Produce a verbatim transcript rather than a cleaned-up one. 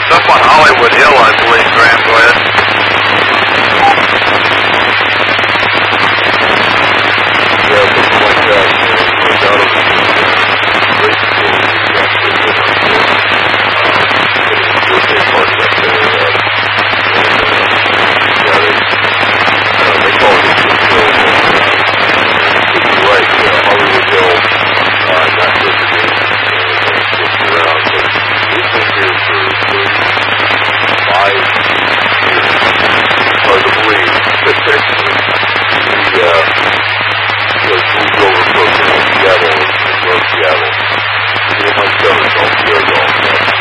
Up on Hollywood Hill, I believe, Graham. Go ahead. Yeah, something like that. No doubt of it. Great facility. Birthday party up there. Uh, and, uh, yeah, they, uh, they call it Indian Hill. Uh, you're right, yeah, Hollywood Hill, uh, not just the game, uh, switching around, but we've been here for thirty-five years. It's hard to believe that the, uh, the moved over from uh, Seattle, North Seattle. Me and my son, all year long,